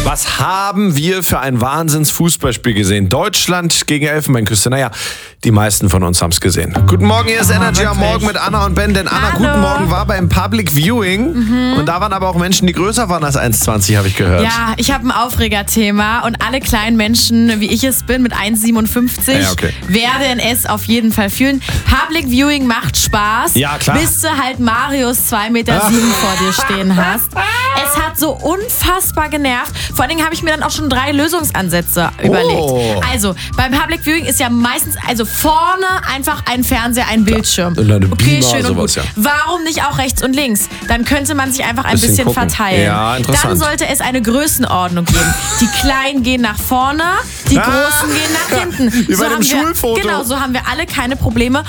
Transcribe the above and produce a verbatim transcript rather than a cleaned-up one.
Was haben wir für ein Wahnsinns-Fußballspiel gesehen? Deutschland gegen Elfenbeinküste. Naja, die meisten von uns haben es gesehen. Guten Morgen, hier ist Oh, Energy am wirklich? Morgen mit Anna und Ben. Denn Anna, Hallo. guten Morgen, war beim Public Viewing. Mhm. Und da waren aber auch Menschen, die größer waren als eins Komma zwanzig, habe ich gehört. Ja, ich habe ein Aufregerthema und alle kleinen Menschen, wie ich es bin, mit eins Komma siebenundfünfzig, Ja, okay. werden es auf jeden Fall fühlen. Public Viewing macht Spaß, Ja, klar. bis du halt Marius zwei Meter sieben vor dir stehen hast. Es hat so unfassbar genervt. Vor allen Dingen habe ich mir dann auch schon drei Lösungsansätze überlegt. Oh. Also, beim Public Viewing ist ja meistens, also vorne einfach ein Fernseher, ein Bildschirm. Und eine Okay, Beamer, schön und gut. sowas, ja. Warum nicht auch rechts und links? Dann könnte man sich einfach ein Bisschen bisschen, gucken. verteilen. Ja, interessant. Dann sollte es eine Größenordnung geben. Die Kleinen gehen nach vorne, die Ah. Großen gehen nach hinten. Wie bei dem haben wir, Schulfoto. Genau, so haben wir alle keine Probleme.